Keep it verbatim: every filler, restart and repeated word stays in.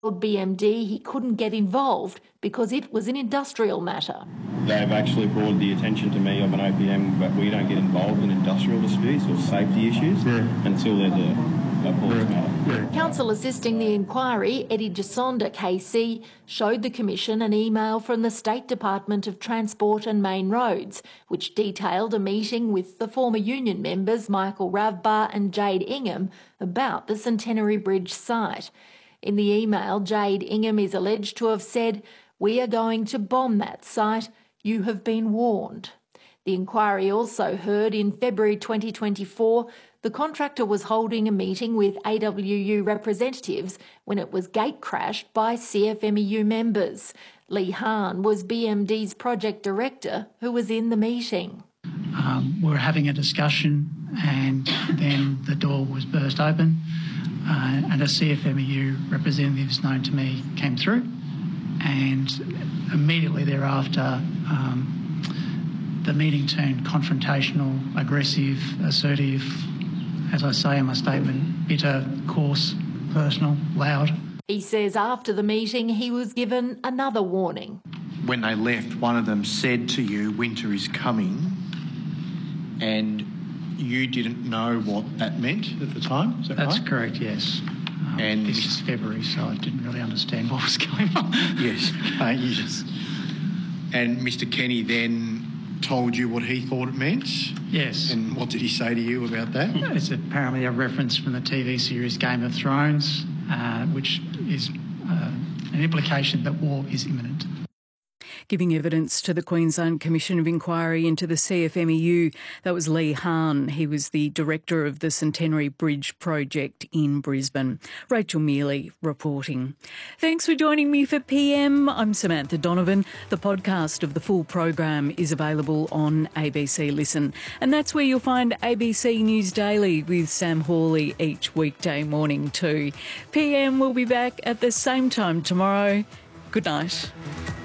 told B M D he couldn't get involved because it was an industrial matter. They've actually brought the attention to me of an O P M, but we don't get involved in industrial disputes or safety issues yeah. until there's a, a police matter. Yeah. Counsel assisting the inquiry, Eddie Gisonda K C, showed the Commission an email from the State Department of Transport and Main Roads, which detailed a meeting with the former union members Michael Ravbar and Jade Ingham about the Centenary Bridge site. In the email, Jade Ingham is alleged to have said, "We are going to bomb that site. You have been warned." The inquiry also heard in February twenty twenty-four the contractor was holding a meeting with A W U representatives when it was gate-crashed by C F M E U members. Lee Hahn was B M D's project director who was in the meeting. Um, we were having a discussion and then the door was burst open uh, and a C F M E U representative known to me came through, and immediately thereafter um, the meeting turned confrontational, aggressive, assertive, as I say in my statement, bitter, coarse, personal, loud. He says after the meeting he was given another warning. When they left, one of them said to you, "Winter is coming," and you didn't know what that meant at the time, is that That's right? correct, yes. Um, and this is February, so I didn't really understand what was going on. Yes, uh, you just... And Mister Kenny then told you what he thought it meant? Yes. And what did he say to you about that? It's apparently a reference from the T V series Game of Thrones, uh, which is uh, an implication that war is imminent. Giving evidence to the Queensland Commission of Inquiry into the C F M E U, that was Lee Hahn. He was the director of the Centenary Bridge project in Brisbane. Rachel Mealy reporting. Thanks for joining me for P M. I'm Samantha Donovan. The podcast of the full program is available on A B C Listen. And that's where you'll find A B C News Daily with Sam Hawley each weekday morning too. P M will be back at the same time tomorrow. Good night.